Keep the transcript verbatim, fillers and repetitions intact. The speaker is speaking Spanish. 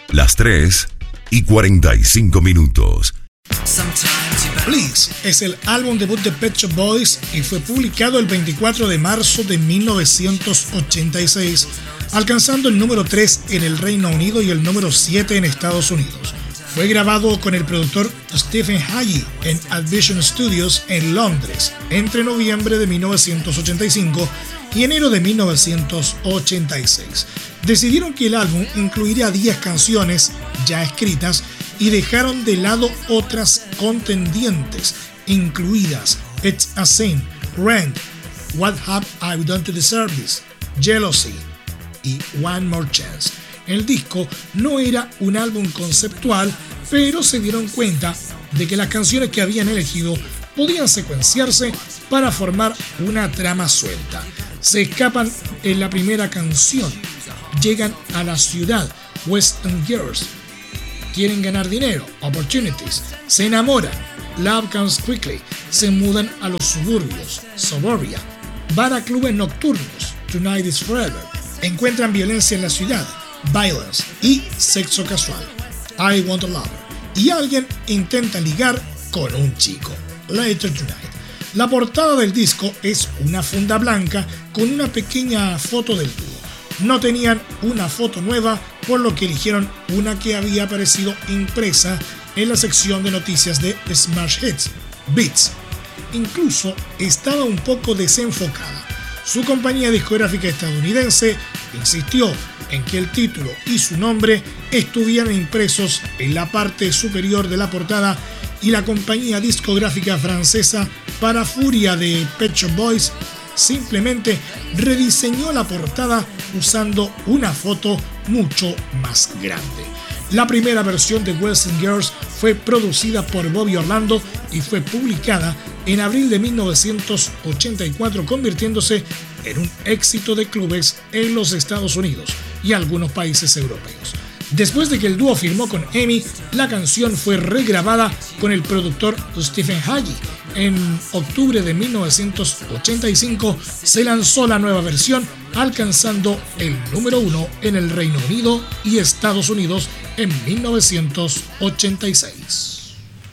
Las tres y cuarenta y cinco minutos. Please es el álbum debut de Pet Shop Boys y fue publicado el veinticuatro de marzo de mil novecientos ochenta y seis, alcanzando el número tres en el Reino Unido y el número siete en Estados Unidos. Fue grabado con el productor Stephen Hagee en Advision Studios en Londres entre noviembre de mil novecientos ochenta y cinco y enero de mil novecientos ochenta y seis. Decidieron que el álbum incluiría diez canciones ya escritas y dejaron de lado otras contendientes, incluidas It's a Sin, Rent, What Have I Done to Deserve This, Jealousy y One More Chance. El disco no era un álbum conceptual, pero se dieron cuenta de que las canciones que habían elegido podían secuenciarse para formar una trama suelta. Se escapan en la primera canción, llegan a la ciudad, Western Girls, quieren ganar dinero, Opportunities, se enamoran, Love Comes Quickly, se mudan a los suburbios, Suburbia, van a clubes nocturnos, Tonight is Forever, encuentran violencia en la ciudad, Violence, y sexo casual, I Want a Lover, y alguien intenta ligar con un chico, Later Tonight. La portada del disco es una funda blanca con una pequeña foto del dúo. No tenían una foto nueva, por lo que eligieron una que había aparecido impresa en la sección de noticias de Smash Hits, Beats. Incluso estaba un poco desenfocada. Su compañía discográfica estadounidense insistió en que el título y su nombre estuvieran impresos en la parte superior de la portada, y la compañía discográfica francesa, para furia de Pet Shop Boys, simplemente rediseñó la portada usando una foto mucho más grande. La primera versión de Western Girls fue producida por Bobby Orlando y fue publicada en abril de mil novecientos ochenta y cuatro, convirtiéndose en un éxito de clubes en los Estados Unidos y algunos países europeos. Después de que el dúo firmó con E M I, la canción fue regrabada con el productor Stephen Hagee. En octubre de mil novecientos ochenta y cinco se lanzó la nueva versión, alcanzando el número uno en el Reino Unido y Estados Unidos en mil novecientos ochenta y seis.